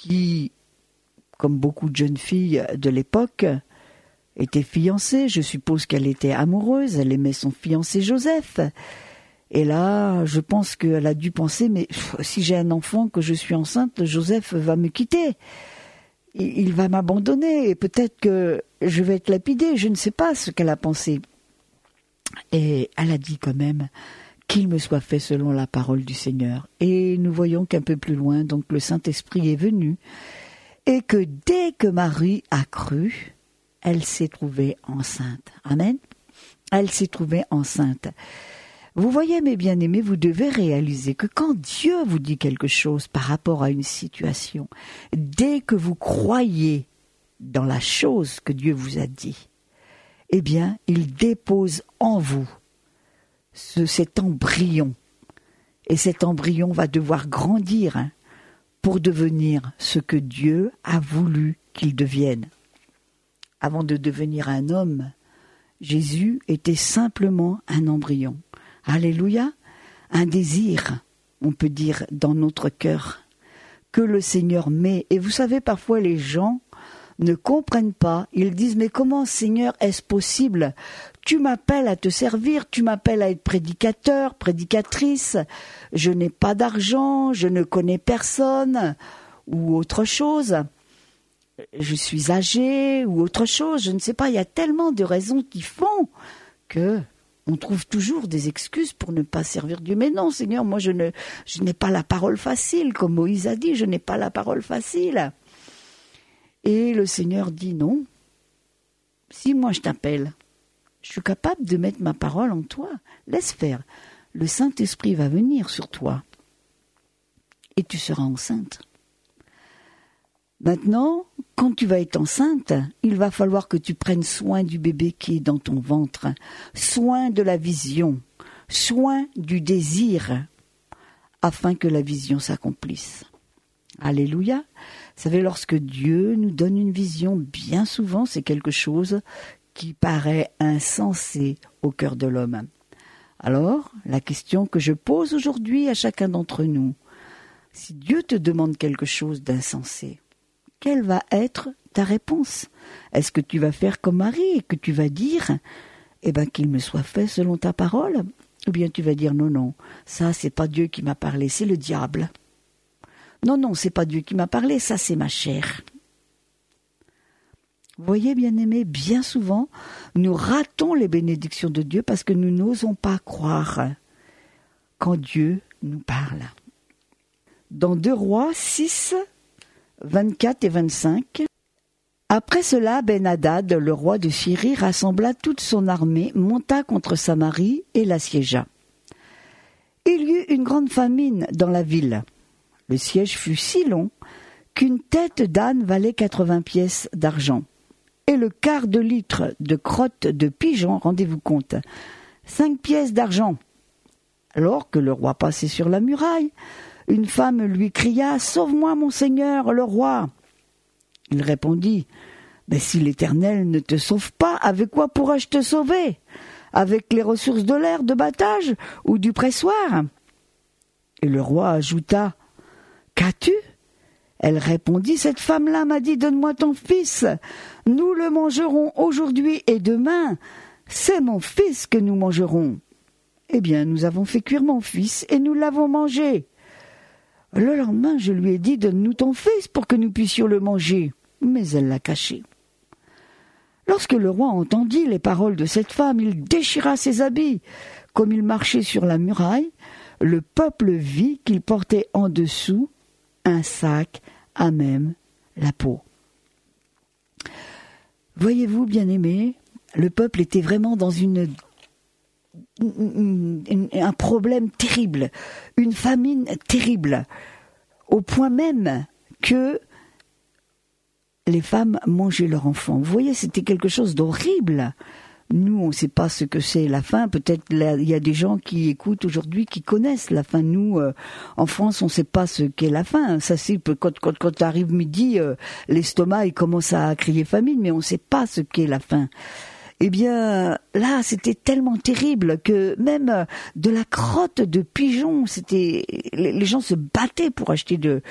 qui, comme beaucoup de jeunes filles de l'époque, était fiancée. Je suppose qu'elle était amoureuse, elle aimait son fiancé Joseph. Et là, je pense qu'elle a dû penser, mais si j'ai un enfant, que je suis enceinte, Joseph va me quitter. Il va m'abandonner et peut-être que je vais être lapidée. Je ne sais pas ce qu'elle a pensé. Et elle a dit quand même qu'il me soit fait selon la parole du Seigneur. Et nous voyons qu'un peu plus loin, donc le Saint-Esprit est venu et que dès que Marie a cru, elle s'est trouvée enceinte. Amen. Elle s'est trouvée enceinte. Vous voyez, mes bien-aimés, vous devez réaliser que quand Dieu vous dit quelque chose par rapport à une situation, dès que vous croyez dans la chose que Dieu vous a dit, eh bien, il dépose en vous cet embryon. Et cet embryon va devoir grandir pour devenir ce que Dieu a voulu qu'il devienne. Avant de devenir un homme, Jésus était simplement un embryon. Alléluia, un désir, on peut dire, dans notre cœur, que le Seigneur met. Et vous savez, parfois les gens ne comprennent pas, ils disent, mais comment, Seigneur, est-ce possible? Tu m'appelles à te servir, tu m'appelles à être prédicateur, prédicatrice, je n'ai pas d'argent, je ne connais personne, ou autre chose, je suis âgé, ou autre chose, je ne sais pas, il y a tellement de raisons qui font que on trouve toujours des excuses pour ne pas servir Dieu. Mais non, Seigneur, moi je n'ai pas la parole facile, comme Moïse a dit, je n'ai pas la parole facile. Et le Seigneur dit non, si moi je t'appelle, je suis capable de mettre ma parole en toi, laisse faire. Le Saint-Esprit va venir sur toi et tu seras enceinte. Maintenant, quand tu vas être enceinte, il va falloir que tu prennes soin du bébé qui est dans ton ventre, soin de la vision, soin du désir, afin que la vision s'accomplisse. Alléluia. Vous savez, lorsque Dieu nous donne une vision, bien souvent, c'est quelque chose qui paraît insensé au cœur de l'homme. Alors, la question que je pose aujourd'hui à chacun d'entre nous, si Dieu te demande quelque chose d'insensé, quelle va être ta réponse? Est-ce que tu vas faire comme Marie et que tu vas dire qu'il me soit fait selon ta parole? Ou bien tu vas dire non, ça c'est pas Dieu qui m'a parlé, c'est le diable. Non, c'est pas Dieu qui m'a parlé, ça c'est ma chair. Vous voyez, bien-aimés, bien souvent, nous ratons les bénédictions de Dieu parce que nous n'osons pas croire quand Dieu nous parle. Dans 2 Rois 6, 24 et 25. Après cela, Ben-Hadad, le roi de Syrie, rassembla toute son armée, monta contre Samarie et l'assiégea. Il y eut une grande famine dans la ville. Le siège fut si long qu'une tête d'âne valait 80 pièces d'argent. Et le quart de litre de crotte de pigeon, rendez-vous compte, 5 pièces d'argent. Alors que le roi passait sur la muraille, une femme lui cria « Sauve-moi, mon seigneur, le roi !» Il répondit « Si l'Éternel ne te sauve pas, avec quoi pourrais-je te sauver? Avec les ressources de l'air de battage ou du pressoir ?» Et le roi ajouta « Qu'as-tu » Elle répondit « Cette femme-là m'a dit « Donne-moi ton fils. Nous le mangerons aujourd'hui et demain. C'est mon fils que nous mangerons. » Eh bien, nous avons fait cuire mon fils et nous l'avons mangé. Le lendemain, je lui ai dit « Donne-nous ton fils pour que nous puissions le manger. » Mais elle l'a caché. Lorsque le roi entendit les paroles de cette femme, il déchira ses habits. Comme il marchait sur la muraille, le peuple vit qu'il portait en dessous un sac à même la peau. Voyez-vous, bien-aimés, le peuple était vraiment dans un problème terrible, une famine terrible, au point même que les femmes mangeaient leurs enfants. Vous voyez, c'était quelque chose d'horrible. Nous, on ne sait pas ce que c'est la faim. Peut-être il y a des gens qui écoutent aujourd'hui qui connaissent la faim. Nous, en France, on ne sait pas ce qu'est la faim. Ça, c'est quand arrive midi, l'estomac il commence à crier famine, mais on ne sait pas ce qu'est la faim. Eh bien, là, c'était tellement terrible que même de la crotte de pigeon, les gens se battaient pour acheter